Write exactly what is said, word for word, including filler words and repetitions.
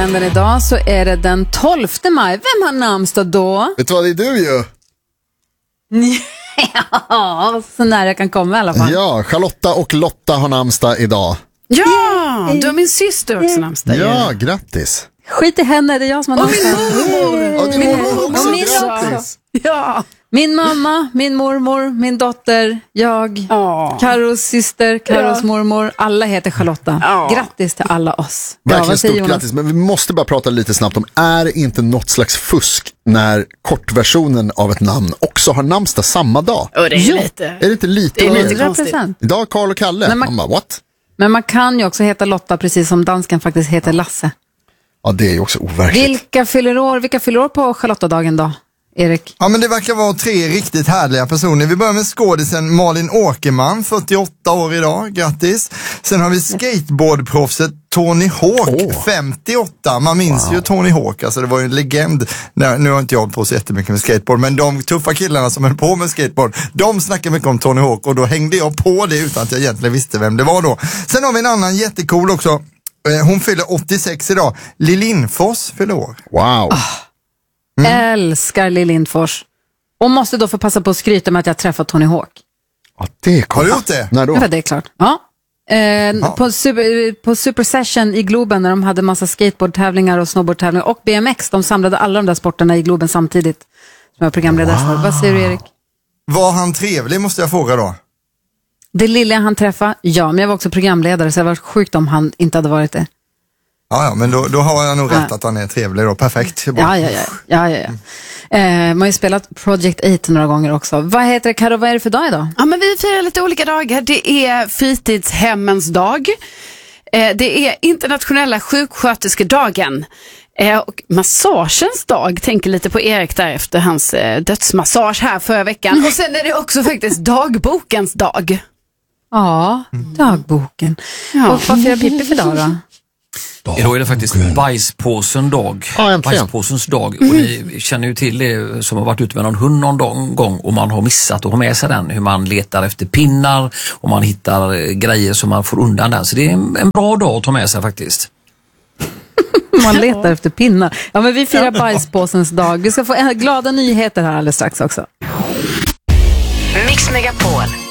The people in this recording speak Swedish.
kalendern idag så är det den tolfte maj. Vem har namnsdag då? Vet du vad, det är du ju. Ja, så nära jag kan komma i alla fall. Ja, Charlotta och Lotta har namnsdag idag. Ja, du har min syster också namnsdag. Ja, grattis. Skit i henne, det är jag som har namnsdag. Ja, din mormor också, Och min grattis. Ja. Min mamma, min mormor, min dotter, jag, Ja. Karos syster, Karos Ja. mormor. Alla heter Charlotta. Ja. Grattis till alla oss. Verkligen vad säger stort Jonas? grattis, men vi måste bara prata lite snabbt om, är det inte något slags fusk när kortversionen av ett namn också har namnsdag samma dag? Och det är Jo. lite. Är det inte lite? Det är lite weird? konstigt. hundra procent. Idag Karl och Kalle. Men man- man bara, what? Men man kan ju också heta Lotta precis som dansken faktiskt heter Lasse. Ja, det är ju också overkligt. Vilka fyller år, vilka fyller år på Charlottadagen då, Erik? Ja, men det verkar vara tre riktigt härliga personer. Vi börjar med skådisen Malin Åkerman, fyrtioåtta år idag, grattis. Sen har vi skateboardproffset Tony Hawk, Åh. femtioåtta. Man minns ju Tony Hawk, alltså det var ju en legend. Nej, nu har inte jag hållit på så jättemycket med skateboard, men de tuffa killarna som höll på med skateboard, de snackar mycket om Tony Hawk och då hängde jag på det utan att jag egentligen visste vem det var då. Sen har vi en annan jättecool också. Eh, Hon fyller åttiosex idag. Lill Lindfors fyller år. Wow. Älskar Lill Lindfors. Och måste då få passa på att skryta med att jag träffat Tony Hawk. Ja, det är coolt. Har du gjort det? När då? Ja, det är klart. Ja. Eh, på, super, på Super Session i Globen när de hade massa skateboardtävlingar och snowboardtävlingar och B M X. De samlade alla de där sporterna i Globen samtidigt. Som jag programledare för. Vad säger du, Erik? Var han trevlig, måste jag fråga då? Det lilla han träffade, ja, men jag var också programledare så det var sjukt om han inte hade varit det. Ja, ja, men då, då har jag nog rätt Ja. att han är trevlig då. Perfekt. Ja, ja, ja. ja, ja, ja. Eh, man har ju spelat Project åtta några gånger också. Vad heter det, Karo? Vad är det för dag idag? Ja, men vi firar lite olika dagar. Det är fritidshemmens dag. Eh, det är internationella sjuksköterskedagen. Eh, och massagens dag. Tänker lite på Erik där efter hans eh, dödsmassage här förra veckan. Och sen är det också faktiskt dagbokens dag. Ja, dagboken. Ja. Och vad firar Pippi för dag då? Idag är det faktiskt bajspåsen dag. Ja, äntligen. Bajspåsens dag. Och ni känner ju till det som har varit ute med någon hund någon gång och man har missat att ha med sig den. Hur man letar efter pinnar och man hittar eh, grejer som man får undan den. Så det är en, en bra dag att ta med sig faktiskt. Man letar efter pinnar. Ja, men vi firar bajspåsens dag. Vi ska få glada nyheter här alldeles strax också. Mix Megapol